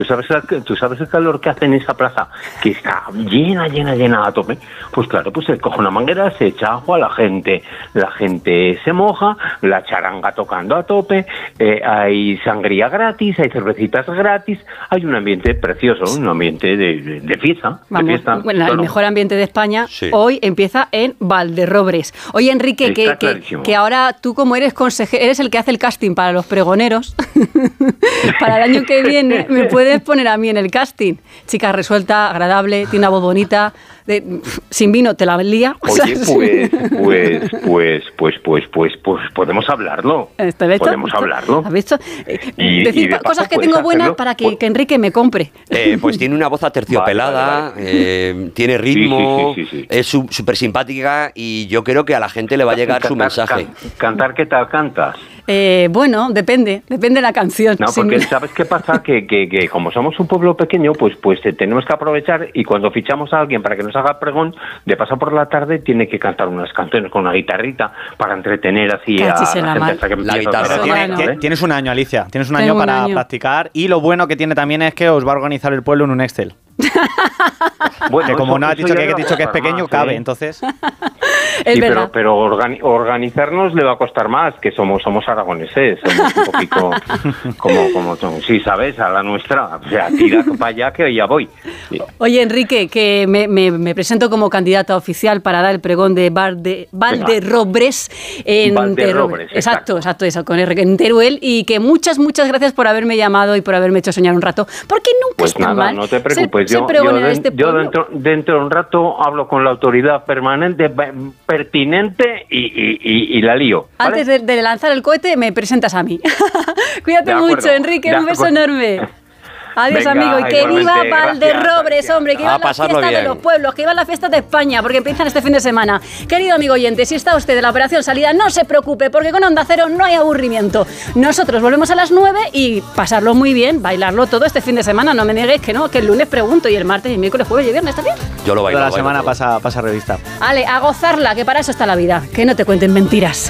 ¿Tú sabes el calor que hace en esa plaza? Que está llena a tope. Pues claro, pues se coge una manguera, se echa agua, la gente se moja, la charanga tocando a tope, hay sangría gratis, hay cervecitas gratis, hay un ambiente precioso, un ambiente de fiesta. Vamos, de fiesta. Bueno, el mejor ambiente de España hoy empieza en Valderrobres. Oye, Enrique, que ahora tú como eres consejero, eres el que hace el casting para los pregoneros, para el año que viene, me puedes poner a mí en el casting. Chica resuelta, agradable, tiene una voz bonita, sin vino te la lía. Oye, pues podemos hablarlo. Podemos hablarlo. ¿Has visto? Decir cosas que tengo buenas para que Enrique me compre. Pues tiene una voz aterciopelada, tiene ritmo, sí. Es súper simpática y yo creo que a la gente le va a llegar su mensaje. ¿Cantar qué tal cantas? Bueno, depende de la canción. No, porque ¿sabes qué pasa? Que como somos un pueblo pequeño, pues tenemos que aprovechar y cuando fichamos a alguien para que nos haga pregón, de paso por la tarde tiene que cantar unas canciones con una guitarrita para entretener así a la gente. La guitarra. Tienes un año, Alicia. Tienes un año para practicar y lo bueno que tiene también es que os va a organizar el pueblo en un Excel. Bueno, que como no has dicho que es pequeño, cabe, entonces. Pero organizarnos le va a costar más, que somos aragoneses, somos un poquito como sí, ¿sabes? A la nuestra, o sea, tira para allá que ya voy. Sí. Oye, Enrique, que me presento como candidata oficial para dar el pregón de Valderrobres en Valderrobres, exacto, eso, con R, en Teruel, y que muchas gracias por haberme llamado y por haberme hecho soñar un rato, porque nunca es tan mal. No te preocupes, yo dentro de un rato hablo con la autoridad pertinente y la lío, ¿vale? Antes de lanzar el cohete me presentas a mí. Cuídate mucho, Enrique, un beso enorme. Adiós, venga, amigo, y que viva Valderrobres, hombre, que viva la fiesta de los pueblos, que viva la fiesta de España, porque empiezan este fin de semana. Querido amigo oyente, si está usted de la operación salida, no se preocupe, porque con Onda Cero no hay aburrimiento. Nosotros volvemos a las 9 y pasarlo muy bien, bailarlo todo este fin de semana. No me niegues que no, que el lunes pregunto y el martes, y el miércoles, jueves y viernes, ¿está bien? Yo lo bailo. Toda la semana pasa revista. Ale, a gozarla, que para eso está la vida, que no te cuenten mentiras.